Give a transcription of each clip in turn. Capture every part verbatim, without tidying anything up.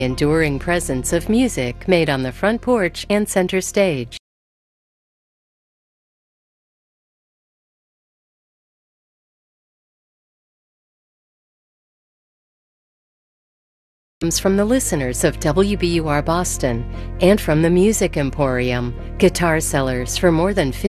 enduring presence of music made on the front porch and center stage. From the listeners of W B U R Boston and from the Music Emporium, guitar sellers for more than fifty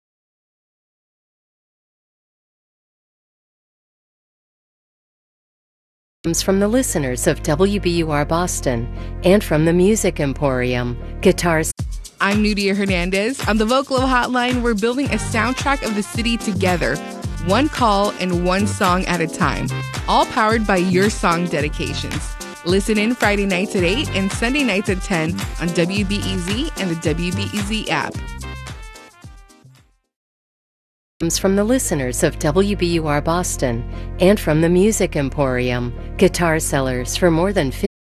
from the listeners of W B U R Boston and from the Music Emporium, guitars. I'm Nudia Hernandez. On the Vocalo Hotline, we're building a soundtrack of the city together, one call and one song at a time, all powered by your song dedications. Listen in Friday nights at eight and Sunday nights at ten on W B E Z and the W B E Z app. From the listeners of W B U R Boston and from the Music Emporium, guitar sellers for more than fifty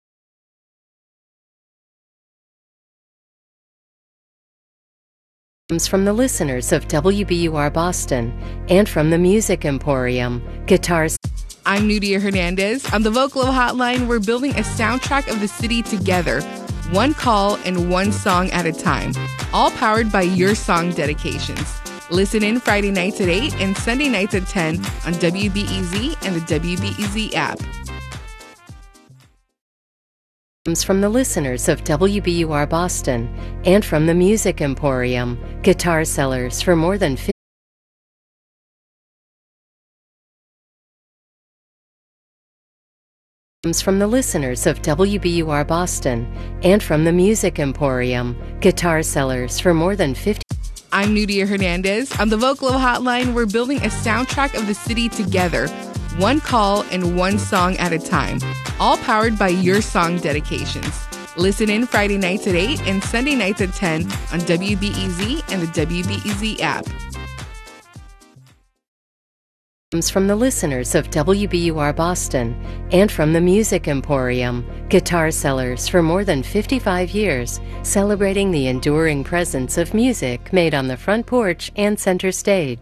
from the listeners of W B U R Boston and from the Music Emporium, guitars. I'm Nudia Hernandez. On the Vocalo Hotline, we're building a soundtrack of the city together, one call and one song at a time, all powered by your song dedications. Listen in Friday nights at eight and Sunday nights at ten on W B E Z and the W B E Z app. From the listeners of W B U R Boston and from the Music Emporium, guitar sellers for more than fifty from the listeners of W B U R Boston and from the Music Emporium, guitar sellers for more than fifty. I'm Nudia Hernandez. On the Vocalo Hotline, we're building a soundtrack of the city together, one call and one song at a time, all powered by your song dedications. Listen in Friday nights at eight and Sunday nights at ten on W B E Z and the W B E Z app. From the listeners of W B U R Boston and from the Music Emporium, guitar sellers for more than fifty-five years, celebrating the enduring presence of music made on the front porch and center stage.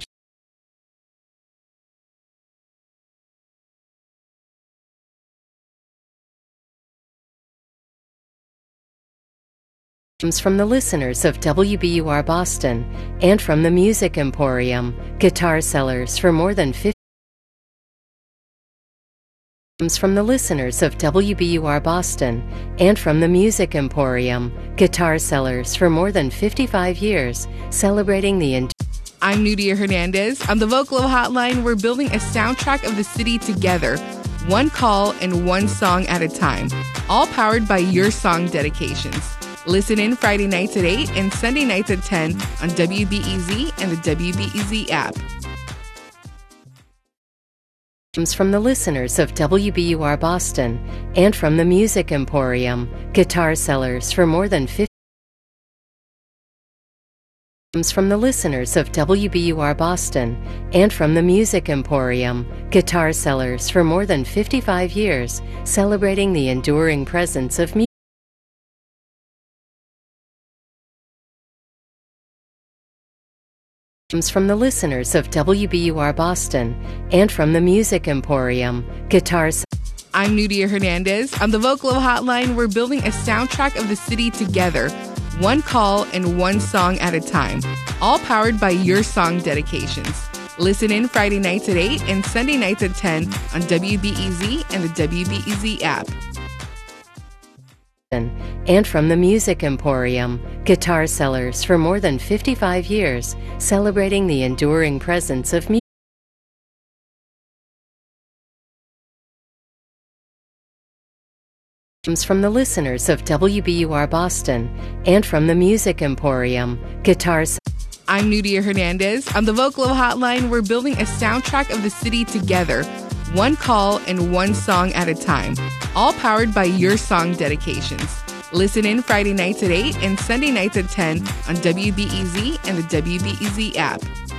From the listeners of W B U R Boston and from the Music Emporium, guitar sellers for more than fifty from the listeners of W B U R Boston and from the Music Emporium, guitar sellers for more than fifty-five years, celebrating the enduring. I'm Nudia Hernandez. On the Vocalo Hotline, we're building a soundtrack of the city together, one call and one song at a time, all powered by your song dedications. Listen in Friday nights at eight and Sunday nights at ten on W B E Z and the W B E Z app. From the listeners of W B U R Boston and from the Music Emporium, guitar sellers for more than fifty from the listeners of W B U R Boston and from the Music Emporium, guitar sellers for more than fifty-five years, celebrating the enduring presence of music. From the listeners of W B U R Boston and from the Music Emporium, guitars. I'm Nudia Hernandez. On the Vocalo Hotline, we're building a soundtrack of the city together, one call and one song at a time, all powered by your song dedications. Listen in Friday nights at eight and Sunday nights at ten on W B E Z and the W B E Z app. And from the Music Emporium, guitar sellers for more than fifty-five years, celebrating the enduring presence of music. From the listeners of W B U R Boston and from the Music Emporium, guitars. I'm Nudia Hernandez. On the Vocalo Hotline, we're building a soundtrack of the city together, one call and one song at a time, all powered by your song dedications. Listen in Friday nights at eight and Sunday nights at ten on W B E Z and the W B E Z app.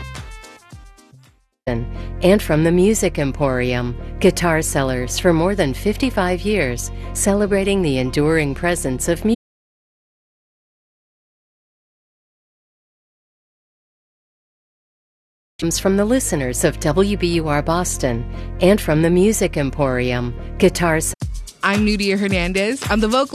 And from the Music Emporium, guitar sellers for more than fifty-five years, celebrating the enduring presence of music. From the listeners of W B U R Boston and from the Music Emporium, guitars. I'm Nudia Hernandez. I'm the vocal